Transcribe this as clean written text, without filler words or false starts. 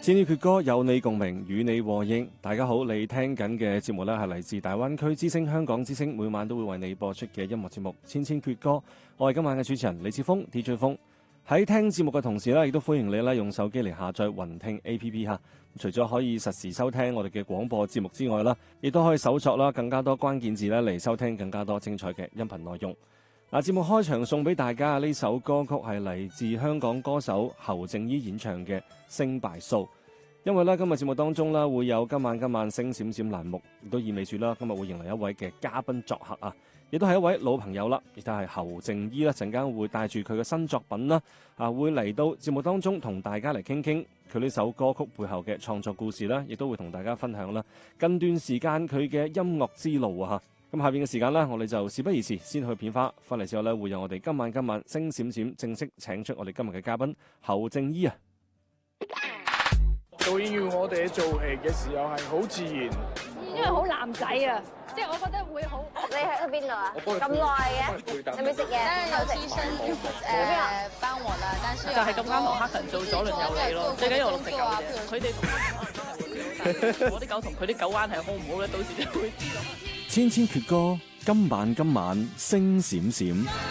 千千闕歌有你共鳴，與你和應。大家好，你聽緊嘅節目呢係嚟自大灣區之聲、香港之聲，每晚都會為你播出嘅音樂節目《千千闕歌》。我係今晚嘅主持人李志峰 DJ 峰。喺聽節目嘅同時呢，亦都歡迎你呢用手機嚟下載雲聽 APP 嚇。除咗可以實時收聽我哋嘅廣播節目之外啦，亦都可以搜索啦更加多關鍵字呢嚟收聽更加多精彩嘅音頻內容。嗱，節目開場送俾大家呢首歌曲係嚟自香港歌手侯靜姨演唱嘅《星拜數》。因為咧今日節目當中咧會有今晚星閃閃欄目，亦都意味住啦今日會迎嚟一位嘅嘉賓作客啊，亦都係一位老朋友啦，亦都係侯靜姨啦，陣間會帶住佢嘅新作品啦，會嚟到節目當中同大家嚟傾傾佢呢首歌曲背後嘅創作故事啦，亦都會同大家分享啦近段時間佢嘅音樂之路啊嚇。咁下邊嘅時間呢，我哋就事不宜遲，先去片花，翻嚟之後呢，會有我哋今晚星閃閃正式請出我哋今日嘅嘉賓侯靜姨啊。 導演要我哋做戲嘅時候係好自然， 因為好男仔啊，即係我覺得會好。 你喺邊度啊？咁耐嘅，有冇食嘢？ 當然有醫生幫我啦，但是就係咁啱同黑神做左鄰右里咯，最緊要我6隻狗啫，佢哋我啲狗同佢啲狗關係好唔好咧？到時就會知道。 千千闕歌，今晚星閃閃。